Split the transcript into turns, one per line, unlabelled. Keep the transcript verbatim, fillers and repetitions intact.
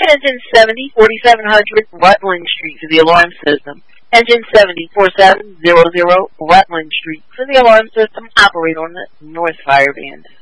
Engine seventy forty-seven hundred Rutland Street for the alarm system. Engine seventy forty-seven hundred Rutland Street for the alarm system. Operate on the North Fire Band.